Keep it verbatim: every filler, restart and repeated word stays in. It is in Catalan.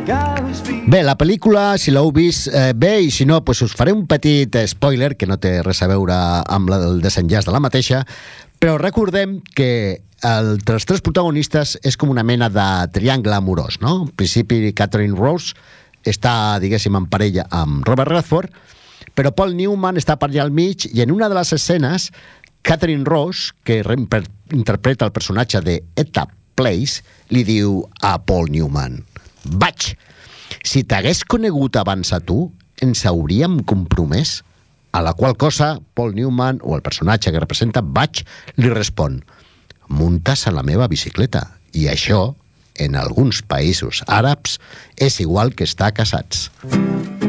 Bé, la pel·lícula, si l'heu vist eh, bé, i si no, pues us faré un petit spoiler que no té res a veure amb el desenllaç de la mateixa, però recordem que el dels tres protagonistes és com una mena de triangle amorós, no? En principi, Catherine Rose està, diguéssim, en parella amb Robert Redford, però Paul Newman està per allà al mig, i en una de les escenes, Catherine Rose, que interpreta el personatge de Etta Place, li diu a Paul Newman: vaig, si t'hagués conegut abans a tu, ens hauríem compromès. A la qual cosa, Paul Newman, o el personatge que representa Vaig, li respon: muntes a la meva bicicleta. I això, en alguns països àrabs, és igual que estar casats.